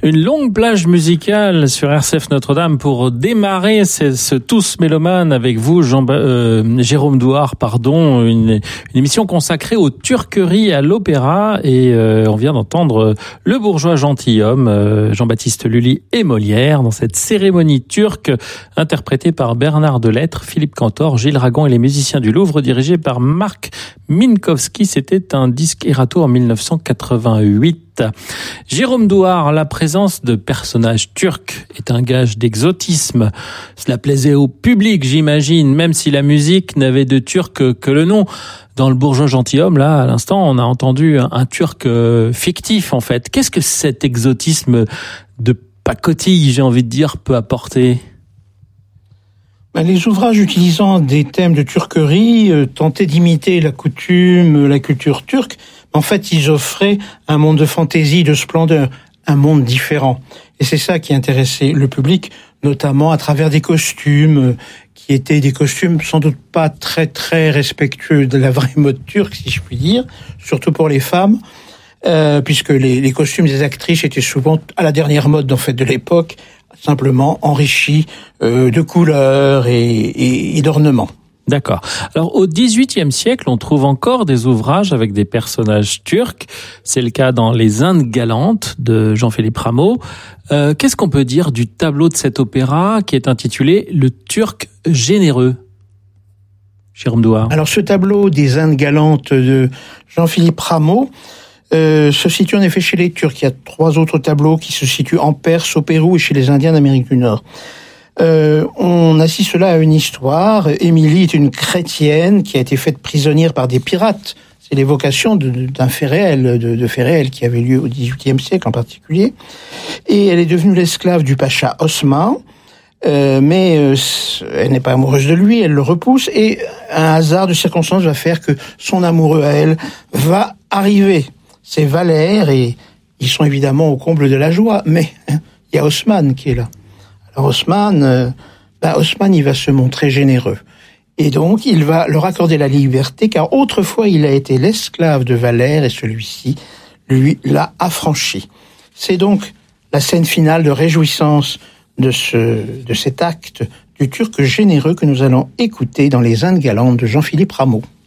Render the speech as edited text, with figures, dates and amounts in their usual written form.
Une longue plage musicale sur RCF Notre-Dame pour démarrer ce Tous Mélomanes avec vous, Jérôme Douard, une émission consacrée aux turqueries à l'opéra et on vient d'entendre Le Bourgeois Gentilhomme, Jean-Baptiste Lully et Molière dans cette cérémonie turque interprétée par Bernard Delettre, Philippe Cantor, Gilles Ragon et les musiciens du Louvre dirigés par Marc Minkowski. C'était un disque Erato en 1988. Jérôme Douard, la présence de personnages turcs est un gage d'exotisme. Cela plaisait au public, j'imagine, même si la musique n'avait de turc que le nom. Dans Le Bourgeois Gentilhomme, là, à l'instant, on a entendu un turc fictif, en fait. Qu'est-ce que cet exotisme de pacotille, j'ai envie de dire, peut apporter ? Les ouvrages utilisant des thèmes de turquerie tentaient d'imiter la coutume, la culture turque. En fait, ils offraient un monde de fantaisie, de splendeur, un monde différent. Et c'est ça qui intéressait le public, notamment à travers des costumes qui étaient des costumes sans doute pas très très respectueux de la vraie mode turque, si je puis dire, surtout pour les femmes, puisque les costumes des actrices étaient souvent à la dernière mode en fait de l'époque, simplement enrichis de couleurs et d'ornements. D'accord. Alors, au XVIIIe siècle, on trouve encore des ouvrages avec des personnages turcs. C'est le cas dans Les Indes galantes de Jean-Philippe Rameau. Qu'est-ce qu'on peut dire du tableau de cet opéra qui est intitulé Le Turc généreux ? Jérôme Douard. Alors, ce tableau des Indes galantes de Jean-Philippe Rameau se situe en effet chez les Turcs. Il y a 3 autres tableaux qui se situent en Perse, au Pérou et chez les Indiens d'Amérique du Nord. On assiste là à une histoire. Émilie est une chrétienne qui a été faite prisonnière par des pirates. C'est l'évocation d'un fait réel, de faits réels qui avait lieu au XVIIIe siècle en particulier. Et elle est devenue l'esclave du pacha Osman, mais elle n'est pas amoureuse de lui, elle le repousse, et un hasard de circonstances va faire que son amoureux à elle va arriver. C'est Valère, et ils sont évidemment au comble de la joie, mais il y a Osman qui est là. Alors Osman, il va se montrer généreux. Et donc, il va leur accorder la liberté, car autrefois, il a été l'esclave de Valère, et celui-ci, lui, l'a affranchi. C'est donc la scène finale de réjouissance de cet acte du Turc généreux que nous allons écouter dans Les Indes galantes de Jean-Philippe Rameau.